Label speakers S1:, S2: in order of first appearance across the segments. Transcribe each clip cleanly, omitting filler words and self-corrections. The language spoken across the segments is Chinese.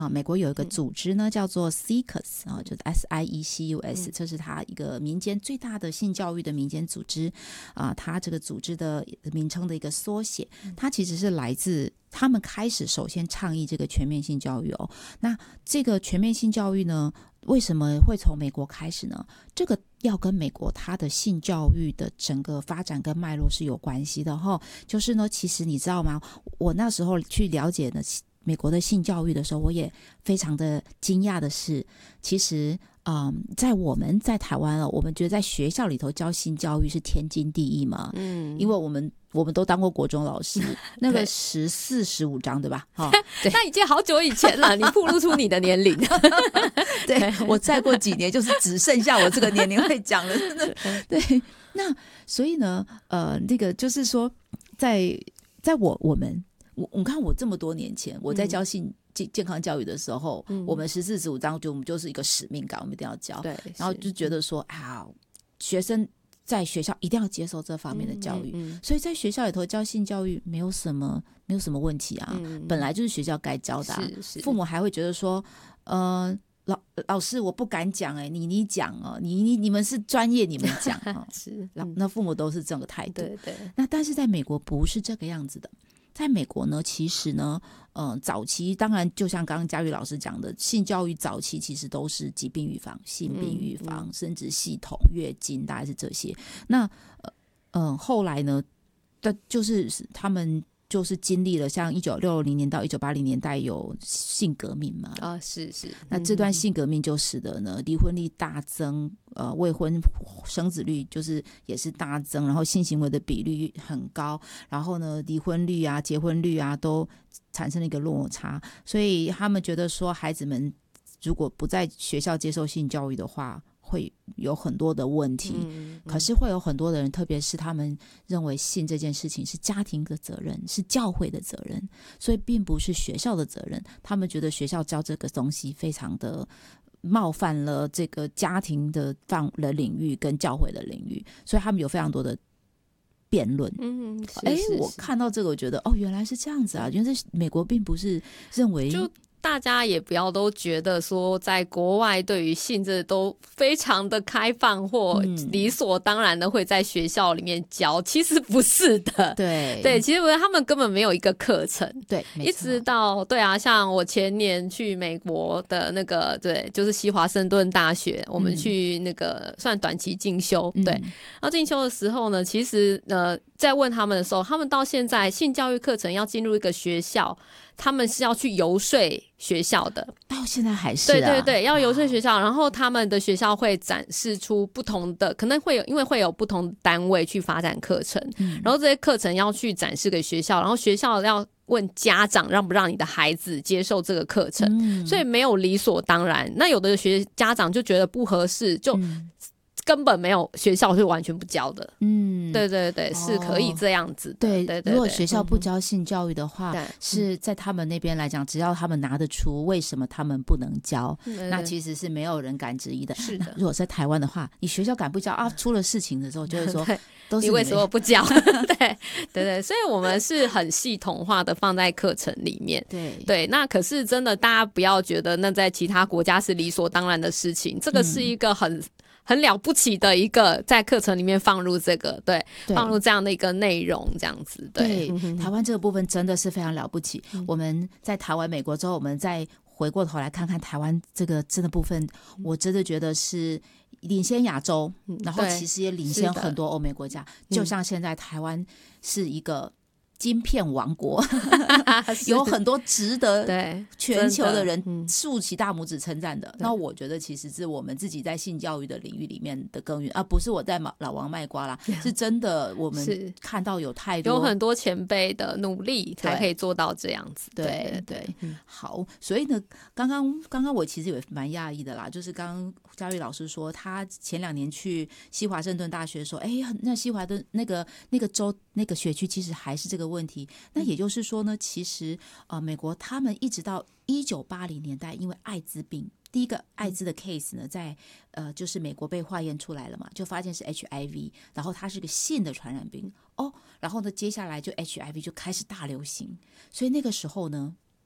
S1: 美国有一个组织呢，叫做 SIECUS 就是 SIECUS，这是它一个民间最大的性教育的民间组织它这个组织的名称的一个缩写，它其实是来自他们开始首先倡议这个全面性教育那这个全面性教育呢，为什么会从美国开始呢？这个要跟美国它的性教育的整个发展跟脉络是有关系的就是呢，其实你知道吗？我那时候去了解呢美国的性教育的时候，我也非常的惊讶的是，其实在我们在台湾我们觉得在学校里头教性教育是天经地义嘛，因为我们都当过国中老师，那个14、15章对吧？
S2: 那已经好久以前了，你暴露出你的年龄。
S1: 对，我再过几年就是只剩下我这个年龄会讲了。对，那所以呢，那个就是说，在我看我这么多年前我在教性健康教育的时候，我们14、15章我们就是一个使命感，我们一定要教，对，然后就觉得说学生在学校一定要接受这方面的教育，所以在学校里头教性教育没有什么问题本来就是学校该教的父母还会觉得说老师我不敢讲你讲你们是专业，你们讲是那父母都是这个态度，对，那但是在美国不是这个样子的。在美国呢，其实呢早期当然就像刚刚嘉玉老师讲的，性教育早期其实都是疾病预防、性病预防、生殖系统、月经，大概是这些。那后来呢就是他们就是经历了像1960年到1980年代有性革命嘛
S2: 是
S1: 那这段性革命就使得呢离婚率大增，未婚生子率就是也是大增，然后性行为的比率很高，然后呢离婚率结婚率都产生了一个落差，所以他们觉得说孩子们如果不在学校接受性教育的话会有很多的问题，可是会有很多的人，特别是他们认为性这件事情是家庭的责任，是教会的责任，所以并不是学校的责任，他们觉得学校教这个东西非常的冒犯了这个家庭的领域跟教会的领域，所以他们有非常多的辩论我看到这个我觉得原来是这样子原来美国并不是认为
S2: 就大家也不要都觉得说在国外对于性这都非常的开放或理所当然的会在学校里面教，其实不是的，对，其实不是，他们根本没有一个课程，
S1: 对，
S2: 一直到像我前年去美国的那个对，就是西华盛顿大学，我们去那个算短期进修，对，然后进修的时候呢，其实在问他们的时候，他们到现在性教育课程要进入一个学校，他们是要去游说学校的，
S1: 到现在还是
S2: 对，要游说学校，然后他们的学校会展示出不同的，可能会有因为会有不同单位去发展课程，然后这些课程要去展示给学校，然后学校要问家长让不让你的孩子接受这个课程，所以没有理所当然。那有的家长就觉得不合适，就根本没有，学校是完全不教的。对，是可以这样子的。对，
S1: 如果学校不教性教育的话，是在他们那边来讲，只要他们拿得出为什么他们不能教，那其实是没有人敢质疑的。是的，如果在台湾的话，你学校敢不教出了事情的时候，就会说都是
S2: 你为什么不教？对，所以我们是很系统化的放在课程里面。对，那可是真的，大家不要觉得那在其他国家是理所当然的事情，这个是一个很了不起的一个在课程里面放入这个对放入这样的一个内容，这样子。对，
S1: 台湾这个部分真的是非常了不起。我们在台湾美国之后，我们再回过头来看看台湾这个真的部分，我真的觉得是领先亚洲，然后其实也领先很多欧美国家，就像现在台湾是一个晶片王国有很多值得全球的人竖起大拇指称赞的。那我觉得其实是我们自己在性教育的领域里面的耕耘，不是我在老王卖瓜啦，是真的我们看到有太多
S2: 有很多前辈的努力才可以做到这样子。对，
S1: 好，所以呢刚刚我其实也蛮讶异的啦，就是刚刚嘉玉老师说他前2年去西华盛顿大学说那西华的那个州那个学区其实还是这个问题。那也就是说呢，其实美国他们一直到1980年代，因为艾滋病第一个艾滋的 case 呢，在就是美国被化验出来了嘛，就发现是 HIV， 然后它是个性的传染病然后呢接下来就 HIV 就开始大流行，所以那个时候呢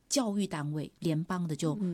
S1: 教育单位，联邦的就